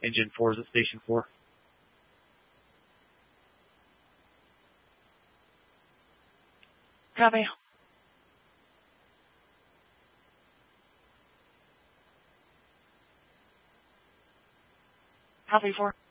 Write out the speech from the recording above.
Engine 4 is at Station 4. Copy. Copy 4.